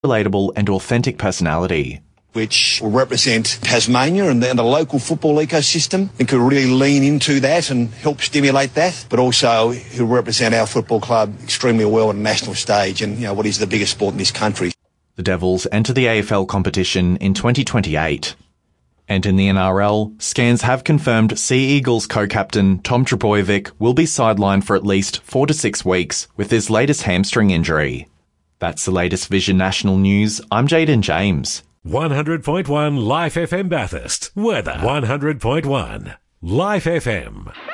relatable and authentic personality. Which will represent Tasmania and the local football ecosystem, and could really lean into that and help stimulate that, but also he'll represent our football club extremely well on a national stage and, what is the biggest sport in this country. The Devils enter the AFL competition in 2028. And in the NRL, scans have confirmed Sea Eagles co-captain Tom Trbojevic will be sidelined for at least 4 to 6 weeks with his latest hamstring injury. That's the latest Vision National News. I'm Jaden James. 100.1 Life FM Bathurst. Weather 100.1 Life FM.